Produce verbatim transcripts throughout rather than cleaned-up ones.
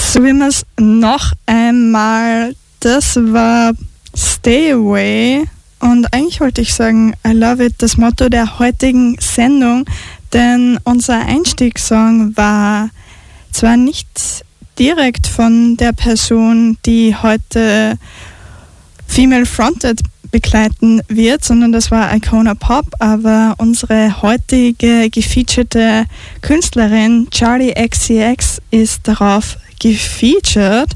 So wie wir es noch einmal, das war Stay Away und eigentlich wollte ich sagen I Love It, das Motto der heutigen Sendung, denn unser Einstiegssong war zwar nicht direkt von der Person, die heute Female Fronted begleiten wird, sondern das war Icona Pop, aber unsere heutige gefeaturete Künstlerin Charli X C X ist darauf gefeatured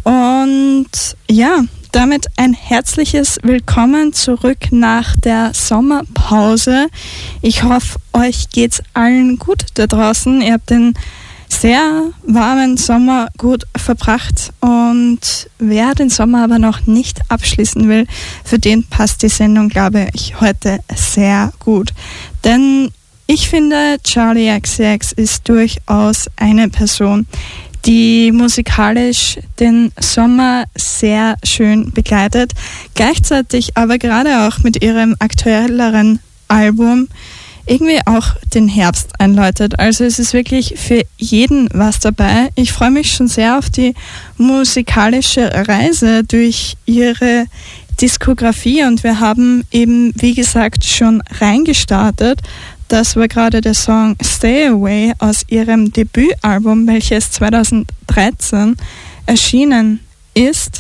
und ja, damit ein herzliches Willkommen zurück nach der Sommerpause. Ich hoffe, euch geht's allen gut da draußen. Ihr habt den sehr warmen Sommer gut verbracht und wer den Sommer aber noch nicht abschließen will, für den passt die Sendung, glaube ich, heute sehr gut. Denn ich finde, Charli X C X ist durchaus eine Person, die musikalisch den Sommer sehr schön begleitet, gleichzeitig aber gerade auch mit ihrem aktuelleren Album irgendwie auch den Herbst einläutet. Also es ist wirklich für jeden was dabei. Ich freue mich schon sehr auf die musikalische Reise durch ihre Diskografie und wir haben eben, wie gesagt, schon reingestartet. Das war gerade der Song Stay Away aus ihrem Debütalbum, welches zweitausenddreizehn erschienen ist.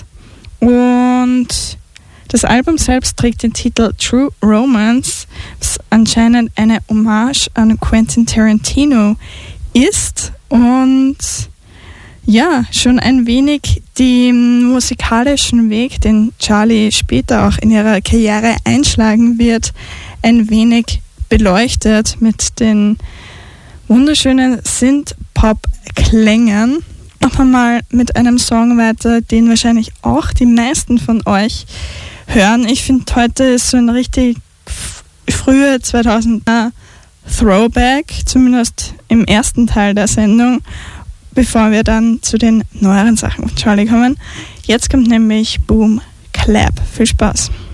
Und das Album selbst trägt den Titel True Romance, was anscheinend eine Hommage an Quentin Tarantino ist und ja, schon ein wenig den musikalischen Weg, den Charli später auch in ihrer Karriere einschlagen wird, ein wenig beleuchtet mit den wunderschönen Synth-Pop-Klängen. Machen wir mal mit einem Song weiter, den wahrscheinlich auch die meisten von euch hören. Ich finde, heute ist so ein richtig f- frühe zweitausender Throwback, zumindest im ersten Teil der Sendung, bevor wir dann zu den neueren Sachen von Charli kommen. Jetzt kommt nämlich Boom Clap. Viel Spaß!